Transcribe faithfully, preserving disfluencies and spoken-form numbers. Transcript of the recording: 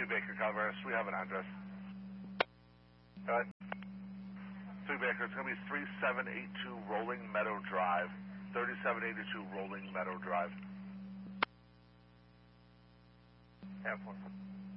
Baker, Calaveras. We have an address. Go ahead. three Baker, it's going to be thirty-seven eighty-two Rolling Meadow Drive. thirty-seven eighty-two Rolling Meadow Drive. Airport.